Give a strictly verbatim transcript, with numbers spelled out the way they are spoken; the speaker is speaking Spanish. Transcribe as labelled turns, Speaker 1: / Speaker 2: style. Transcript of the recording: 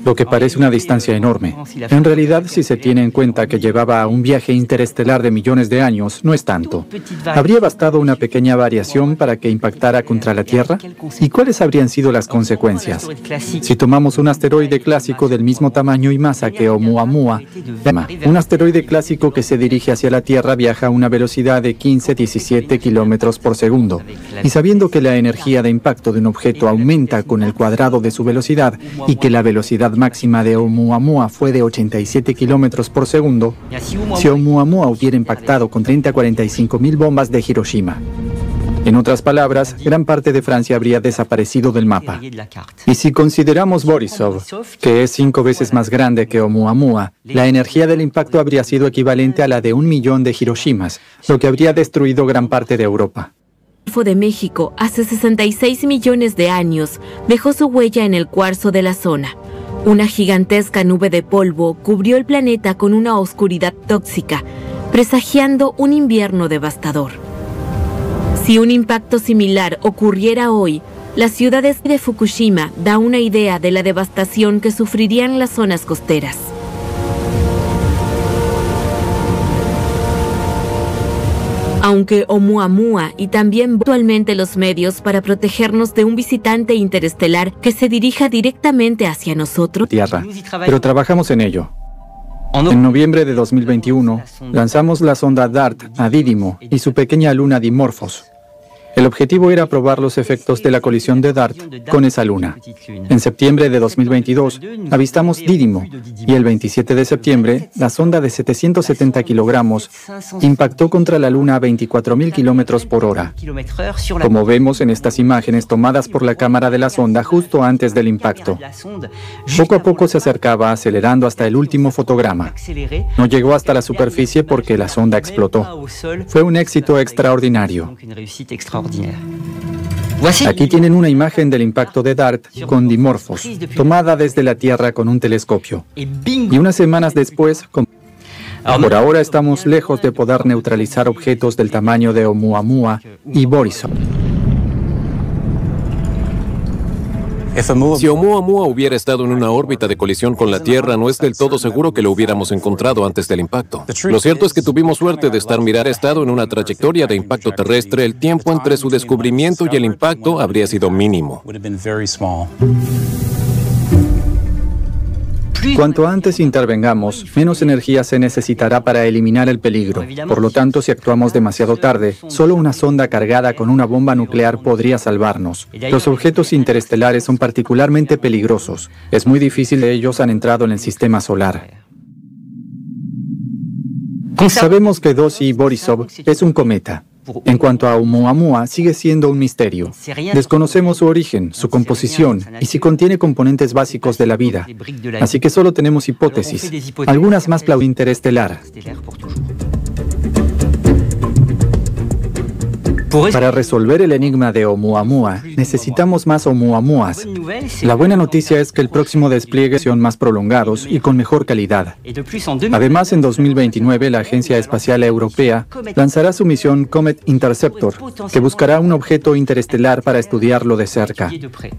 Speaker 1: lo que parece una distancia enorme. En realidad, si se tiene en cuenta que llevaba un viaje interestelar de millones de años, no es tanto. ¿Habría bastado una pequeña variación para que impactara contra la Tierra? ¿Y cuáles habrían sido las consecuencias? Si tomamos un asteroide clásico del mismo tamaño y masa que Oumuamua, un asteroide clásico que se dirige hacia la Tierra viaja a una velocidad de quince a diecisiete kilómetros por segundo. Y sabiendo que la energía de impacto de un objeto aumenta con el cuadrado de su velocidad y que la velocidad máxima de Oumuamua fue de ochenta y siete kilómetros por segundo, si Oumuamua hubiera impactado con treinta a cuarenta y cinco mil bombas de Hiroshima. En otras palabras, gran parte de Francia habría desaparecido del mapa. Y si consideramos Borisov, que es cinco veces más grande que Oumuamua, la energía del impacto habría sido equivalente a la de un millón de Hiroshimas, lo que habría destruido gran parte de Europa.
Speaker 2: El Golfo de México, hace sesenta y seis millones de años, dejó su huella en el cuarzo de la zona. Una gigantesca nube de polvo cubrió el planeta con una oscuridad tóxica, presagiando un invierno devastador. Si un impacto similar ocurriera hoy, las ciudades de Fukushima da una idea de la devastación que sufrirían las zonas costeras. Aunque Oumuamua y también actualmente los medios para protegernos de un visitante interestelar que se dirija directamente hacia nosotros.
Speaker 1: Tierra, pero trabajamos en ello. En noviembre de dos mil veintiuno, lanzamos la sonda DART a Didimo y su pequeña luna Dimorphos. El objetivo era probar los efectos de la colisión de DART con esa luna. En septiembre de dos mil veintidós, avistamos Didimo y el veintisiete de septiembre, la sonda de setecientos setenta kilogramos impactó contra la luna a veinticuatro mil kilómetros por hora. Como vemos en estas imágenes tomadas por la cámara de la sonda justo antes del impacto. Poco a poco se acercaba acelerando hasta el último fotograma. No llegó hasta la superficie porque la sonda explotó. Fue un éxito extraordinario. Aquí tienen una imagen del impacto de DART con Dimorphos, tomada desde la Tierra con un telescopio. Y unas semanas después, con... por ahora estamos lejos de poder neutralizar objetos del tamaño de Oumuamua y Borisov.
Speaker 3: Si Oumuamua hubiera estado en una órbita de colisión con la Tierra, no es del todo seguro que lo hubiéramos encontrado antes del impacto. Lo cierto es que tuvimos suerte de estar mirar estado en una trayectoria de impacto terrestre. El tiempo entre su descubrimiento y el impacto habría sido mínimo.
Speaker 1: Cuanto antes intervengamos, menos energía se necesitará para eliminar el peligro. Por lo tanto, si actuamos demasiado tarde, solo una sonda cargada con una bomba nuclear podría salvarnos. Los objetos interestelares son particularmente peligrosos. Es muy difícil que ellos han entrado en el sistema solar. Sabemos que Dosi Borisov es un cometa. En cuanto a Oumuamua, sigue siendo un misterio. Desconocemos su origen, su composición y si contiene componentes básicos de la vida. Así que solo tenemos hipótesis, algunas más plausibles. Interestelar. Para resolver el enigma de Oumuamua, necesitamos más Oumuamuas. La buena noticia es que el próximo despliegue son más prolongados y con mejor calidad. Además, en dos mil veintinueve, la Agencia Espacial Europea lanzará su misión Comet Interceptor, que buscará un objeto interestelar para estudiarlo de cerca.